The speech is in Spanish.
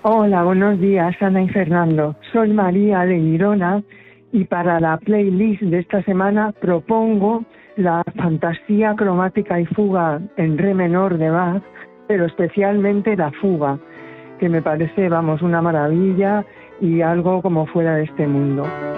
Hola, buenos días, Ana y Fernando. Soy María de Girona y para la playlist de esta semana propongo la Fantasía cromática y fuga en re menor de Bach, pero especialmente la fuga, que me parece, una maravilla y algo como fuera de este mundo.